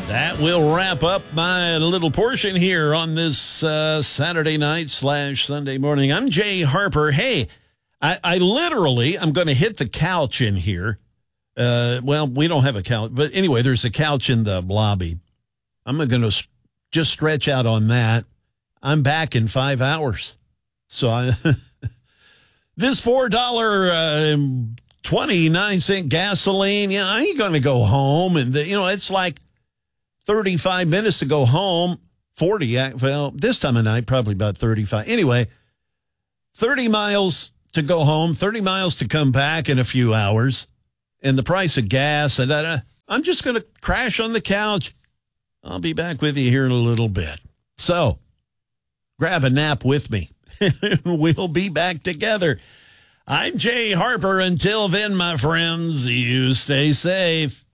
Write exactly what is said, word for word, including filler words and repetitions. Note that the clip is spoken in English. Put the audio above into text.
That will wrap up my little portion here on this uh, Saturday night slash Sunday morning. I'm Jay Harper. Hey, I, I literally, I'm going to hit the couch in here. Uh, well, we don't have a couch, but anyway, there's a couch in the lobby. I'm going to just stretch out on that. I'm back in five hours. So I, this four dollars and twenty-nine cent gasoline, yeah, I ain't going to go home. And, the, you know, it's like thirty-five minutes to go home, forty, well, this time of night, probably about thirty-five. Anyway, thirty miles to go home, thirty miles to come back in a few hours, and the price of gas. And uh, I'm just going to crash on the couch. I'll be back with you here in a little bit. So grab a nap with me. We'll be back together. I'm Jay Harper. Until then, my friends, you stay safe.